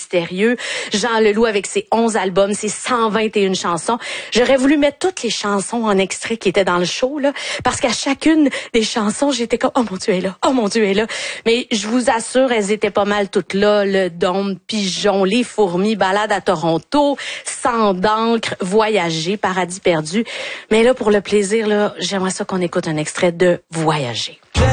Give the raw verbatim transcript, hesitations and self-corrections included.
mystérieux. Jean Leloup avec ses onze albums, ses cent vingt et une chansons. J'aurais voulu mettre toutes les chansons en extrait qui étaient dans le show, là, parce qu'à chacune des chansons, j'étais comme, oh mon Dieu, elle est là, oh mon Dieu, elle est là. Mais je vous assure, elles étaient pas mal toutes là. Le Dôme, Pigeon, Les Fourmis, Balade à Toronto, Sang d'encre, Voyager, Paradis perdu. Mais là, pour le plaisir, là, j'aimerais ça qu'on écoute un extrait de Voyager.